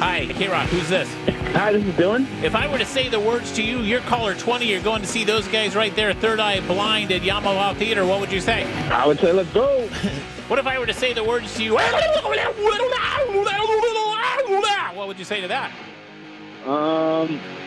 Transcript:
Hi, K-Rock, who's this? Hi, this is Dylan. If I were to say the words to you, you're caller 20, you're going to see those guys right there, Third Eye Blind at Yamaha Theater, what would you say? I would say let's go. What if I were to say the words to you? What would you say to that?